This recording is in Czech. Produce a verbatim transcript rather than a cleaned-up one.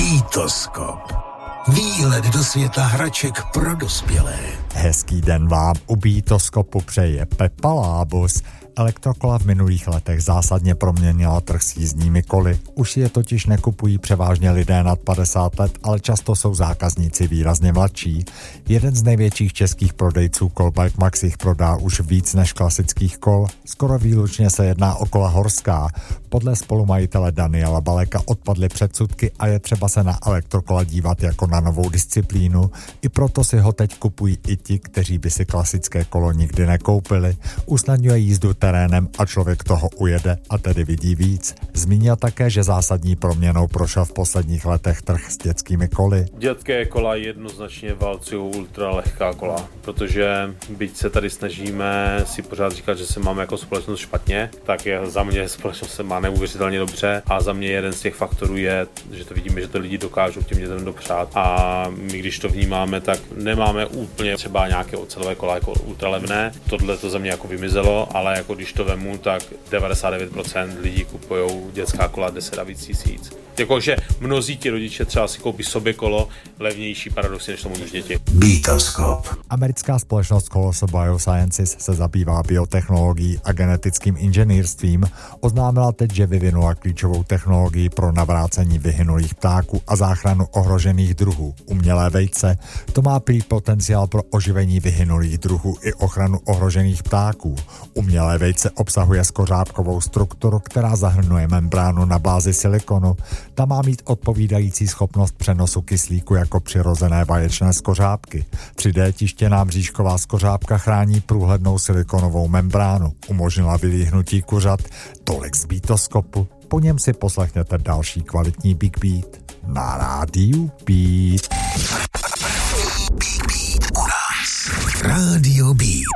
Bitoskop. Výlet do světa hraček pro dospělé. Hezký den vám u Bitoskopu přeje Pepa Lábus. Elektrokola v minulých letech zásadně proměnila trh s jízdními koly. Už je totiž nekupují převážně lidé nad padesát let, ale často jsou zákazníci výrazně mladší. Jeden z největších českých prodejců kol Bike Max jich prodá už víc než klasických kol. Skoro výlučně se jedná o kola horská. Podle spolumajitele Daniela Baleka odpadly předsudky a je třeba se na elektrokola dívat jako na novou disciplínu. I proto si ho teď kupují i ti, kteří by si klasické kolo nikdy nekoupili. Usnadňuje jízdu terénem a člověk toho ujede a tedy vidí víc. Zmínil také, že zásadní proměnou prošel v posledních letech trh s dětskými koly. Dětské kola jednoznačně válcují ultralehká kola, protože byť se tady snažíme si pořád říkat, že se máme jako společnost špatně, tak je za mě společnost se má neuvěřitelně dobře a za mě jeden z těch faktorů je, že to vidíme, že to lidi dokážou těm dětem dopřát a my když to vnímáme, tak nemáme úplně třeba nějaké ocelové kola jako ultralevné. Tohle to za mě jako vymizelo, ale jako když to vemu, tak devadesát devět procent lidí kupujou dětská kola deset a víc tisíc. Jakože mnozí ti rodiče třeba si koupí sobě kolo levnější paradoxně, než tomu už děti. Bitoskop. Americká společnost Colossal Biosciences se zabývá biotechnologií a genetickým inženýrstvím. Oznámila teď, že vyvinula klíčovou technologii pro navrácení vyhynulých ptáků a záchranu ohrožených druhů. Umělé vejce. To má prý potenciál pro oživení vyhynulých druhů i ochranu ohrožených ptáků. Umělé vejce obsahuje skořápkovou strukturu, která zahrnuje membránu na bázi silikonu. Ta má mít odpovídající schopnost přenosu kyslíku jako přirozené vaječné skořápky. tři dé tištěná mřížková skořápka chrání průhlednou silikonovou membránu. Umožnila vylíhnutí kuřat. Tolik z Bitoskopu. Po něm si poslechněte další kvalitní Big Beat na rádiu Beat. Rádio Beat.